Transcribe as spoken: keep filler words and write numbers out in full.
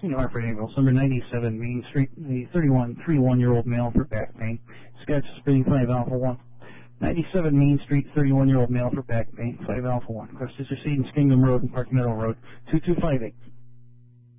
Saint Hartford Ambulance, number ninety-seven Main Street, a thirty-one, thirty-one-year-old male for back pain. Sketch spreading five alpha one. ninety-seven Main Street, thirty-one-year-old male for back pain, five alpha one. Cross Sister Seed, Kingdom Road and Park Meadow Road, two two five eight.